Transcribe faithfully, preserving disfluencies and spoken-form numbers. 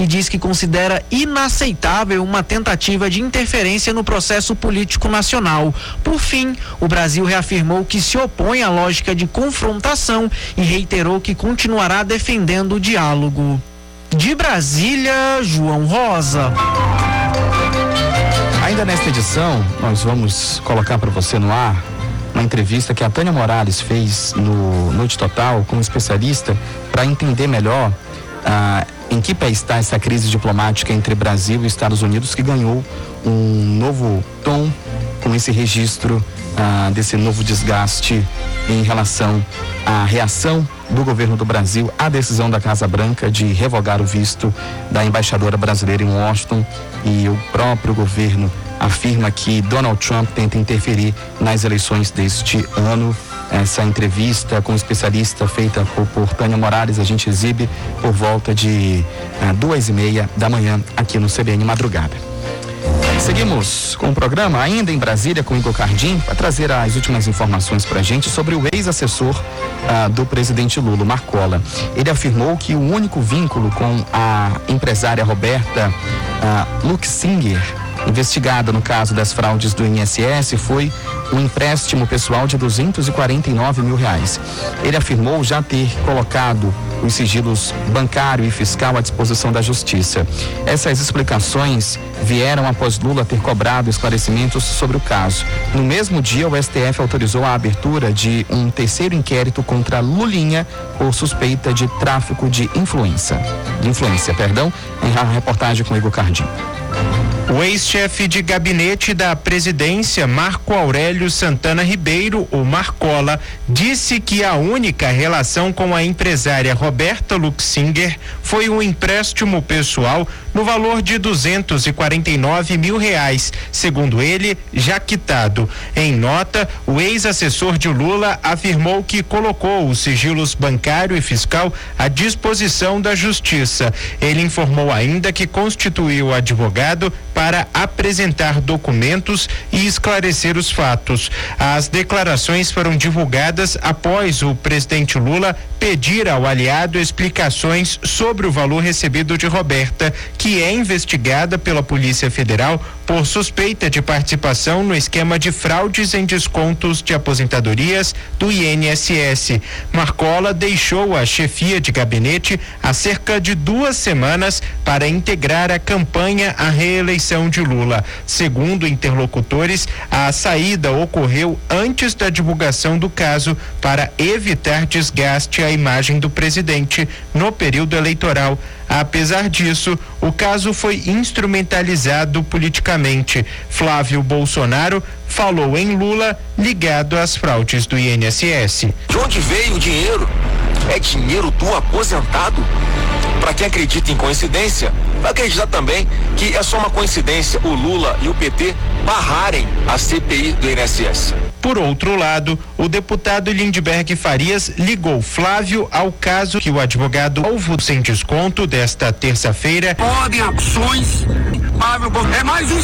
e diz que considera inaceitável uma tentativa de interferência no processo político nacional. Por fim, o Brasil reafirmou que se opõe à lógica de confrontação e reiterou que continuará defendendo o diálogo. De Brasília, João Rosa. Ainda nesta edição, nós vamos colocar para você no ar uma entrevista que a Tânia Morales fez no Noite Total com um especialista para entender melhor ah, em que pé está essa crise diplomática entre Brasil e Estados Unidos, que ganhou um novo tom com esse registro ah, desse novo desgaste em relação à reação do governo do Brasil à decisão da Casa Branca de revogar o visto da embaixadora brasileira em Washington, e o próprio governo afirma que Donald Trump tenta interferir nas eleições deste ano. Essa entrevista com o especialista feita por, por Tânia Morales, a gente exibe por volta de ah, duas e meia da manhã aqui no C B N Madrugada. Seguimos com o programa ainda em Brasília com Igor Cardim para trazer as últimas informações para a gente sobre o ex-assessor ah, do presidente Lula, Marcola. Ele afirmou que o único vínculo com a empresária Roberta ah, Luxinger, investigada no caso das fraudes do I N S S, foi um empréstimo pessoal de duzentos e quarenta e nove mil reais. Ele afirmou já ter colocado os sigilos bancário e fiscal à disposição da Justiça. Essas explicações vieram após Lula ter cobrado esclarecimentos sobre o caso. No mesmo dia, o S T F autorizou a abertura de um terceiro inquérito contra Lulinha por suspeita de tráfico de influência. De influência, perdão, em reportagem com Igor Cardim. O ex-chefe de gabinete da presidência, Marco Aurélio Santana Ribeiro, o Marcola, disse que a única relação com a empresária Roberta Luxinger foi um empréstimo pessoal no valor de duzentos e quarenta e nove mil reais, segundo ele, já quitado. Em nota, o ex-assessor de Lula afirmou que colocou os sigilos bancário e fiscal à disposição da Justiça. Ele informou ainda que constituiu advogado para apresentar documentos e esclarecer os fatos. As declarações foram divulgadas após o presidente Lula pedir ao aliado explicações sobre o valor recebido de Roberta, que é investigada pela Polícia Federal por suspeita de participação no esquema de fraudes em descontos de aposentadorias do I N S S. Marcola deixou a chefia de gabinete há cerca de duas semanas para integrar a campanha à reeleição de Lula. Segundo interlocutores, a saída ocorreu antes da divulgação do caso para evitar desgaste à imagem do presidente no período eleitoral. Apesar disso, o caso foi instrumentalizado politicamente. Flávio Bolsonaro falou em Lula ligado às fraudes do I N S S. De onde veio o dinheiro? É dinheiro do aposentado? Para quem acredita em coincidência, vai acreditar também que é só uma coincidência o Lula e o P T barrarem a C P I do I N S S. Por outro lado, o deputado Lindbergh Farias ligou Flávio ao caso que o advogado alvo sem desconto desta terça-feira. Podem ações, é mais um